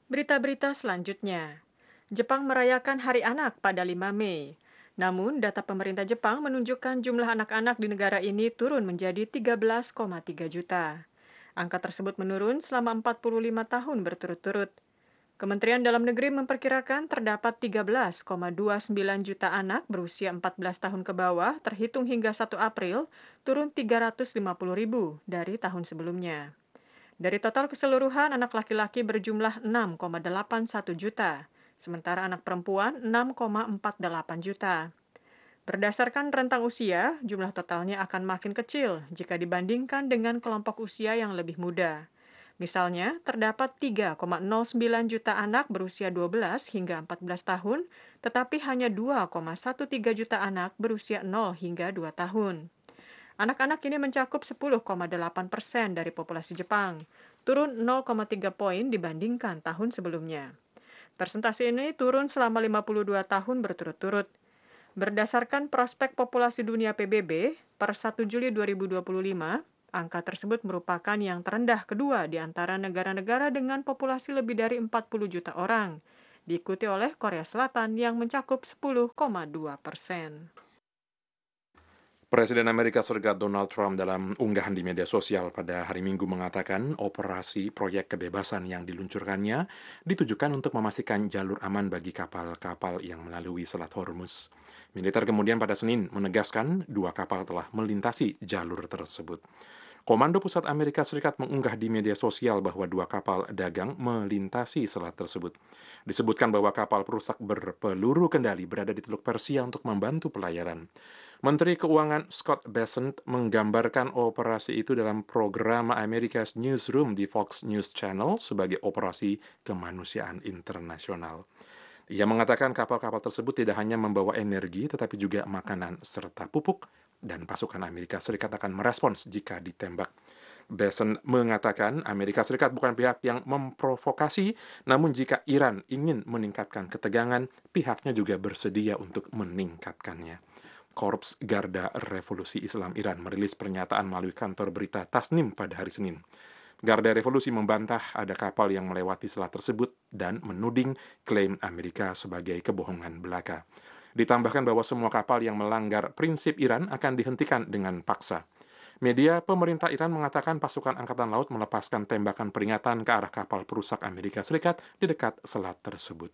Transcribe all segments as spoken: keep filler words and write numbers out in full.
Berita-berita selanjutnya. Jepang merayakan Hari Anak pada lima Mei. Namun, data pemerintah Jepang menunjukkan jumlah anak-anak di negara ini turun menjadi tiga belas koma tiga juta. Angka tersebut menurun selama empat puluh lima tahun berturut-turut. Kementerian Dalam Negeri memperkirakan terdapat tiga belas koma dua puluh sembilan juta anak berusia empat belas tahun ke bawah terhitung hingga satu April, turun tiga ratus lima puluh ribu dari tahun sebelumnya. Dari total keseluruhan, anak laki-laki berjumlah enam koma delapan satu juta, sementara anak perempuan enam koma empat delapan juta. Berdasarkan rentang usia, jumlah totalnya akan makin kecil jika dibandingkan dengan kelompok usia yang lebih muda. Misalnya, terdapat tiga koma nol sembilan juta anak berusia dua belas hingga empat belas tahun, tetapi hanya dua koma tiga belas juta anak berusia nol hingga dua tahun. Anak-anak ini mencakup sepuluh koma delapan persen dari populasi Jepang, turun nol koma tiga poin dibandingkan tahun sebelumnya. Persentase ini turun selama lima puluh dua tahun berturut-turut. Berdasarkan prospek populasi dunia P B B, per satu Juli dua ribu dua puluh lima, angka tersebut merupakan yang terendah kedua di antara negara-negara dengan populasi lebih dari empat puluh juta orang, diikuti oleh Korea Selatan yang mencakup sepuluh koma dua persen. Presiden Amerika Serikat Donald Trump dalam unggahan di media sosial pada hari Minggu mengatakan operasi proyek kebebasan yang diluncurkannya ditujukan untuk memastikan jalur aman bagi kapal-kapal yang melalui Selat Hormuz. Militer kemudian pada Senin menegaskan dua kapal telah melintasi jalur tersebut. Komando Pusat Amerika Serikat mengunggah di media sosial bahwa dua kapal dagang melintasi selat tersebut. Disebutkan bahwa kapal perusak berpeluru kendali berada di Teluk Persia untuk membantu pelayaran. Menteri Keuangan Scott Bessent menggambarkan operasi itu dalam program America's Newsroom di Fox News Channel sebagai operasi kemanusiaan internasional. Ia mengatakan kapal-kapal tersebut tidak hanya membawa energi, tetapi juga makanan serta pupuk, dan pasukan Amerika Serikat akan merespons jika ditembak. Bessent mengatakan Amerika Serikat bukan pihak yang memprovokasi, namun jika Iran ingin meningkatkan ketegangan, pihaknya juga bersedia untuk meningkatkannya. Korps Garda Revolusi Islam Iran merilis pernyataan melalui kantor berita Tasnim pada hari Senin. Garda Revolusi membantah ada kapal yang melewati selat tersebut dan menuding klaim Amerika sebagai kebohongan belaka. Ditambahkan bahwa semua kapal yang melanggar prinsip Iran akan dihentikan dengan paksa. Media pemerintah Iran mengatakan pasukan Angkatan Laut melepaskan tembakan peringatan ke arah kapal perusak Amerika Serikat di dekat selat tersebut.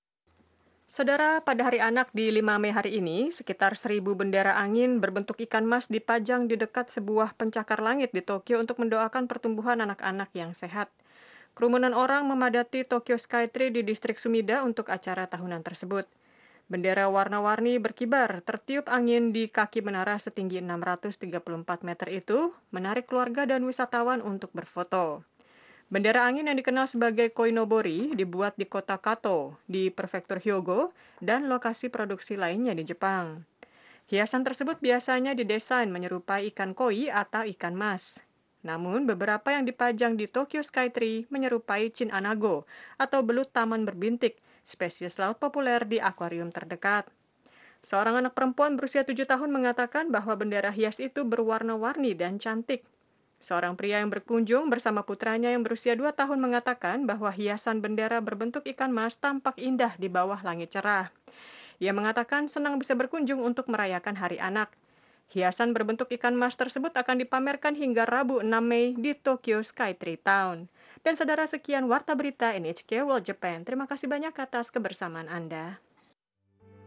Saudara, pada Hari Anak di lima Mei hari ini, sekitar seribu bendera angin berbentuk ikan mas dipajang di dekat sebuah pencakar langit di Tokyo untuk mendoakan pertumbuhan anak-anak yang sehat. Kerumunan orang memadati Tokyo Skytree di distrik Sumida untuk acara tahunan tersebut. Bendera warna-warni berkibar, tertiup angin di kaki menara setinggi enam ratus tiga puluh empat meter itu, menarik keluarga dan wisatawan untuk berfoto. Bendera angin yang dikenal sebagai koinobori dibuat di kota Kato, di prefektur Hyogo, dan lokasi produksi lainnya di Jepang. Hiasan tersebut biasanya didesain menyerupai ikan koi atau ikan mas. Namun, beberapa yang dipajang di Tokyo Skytree menyerupai chin anago atau belut taman berbintik, spesies laut populer di akuarium terdekat. Seorang anak perempuan berusia tujuh tahun mengatakan bahwa bendera hias itu berwarna-warni dan cantik. Seorang pria yang berkunjung bersama putranya yang berusia dua tahun mengatakan bahwa hiasan bendera berbentuk ikan mas tampak indah di bawah langit cerah. Ia mengatakan senang bisa berkunjung untuk merayakan Hari Anak. Hiasan berbentuk ikan mas tersebut akan dipamerkan hingga Rabu enam Mei di Tokyo Skytree Town. Dan saudara, sekian Warta Berita N H K World Japan. Terima kasih banyak atas kebersamaan Anda.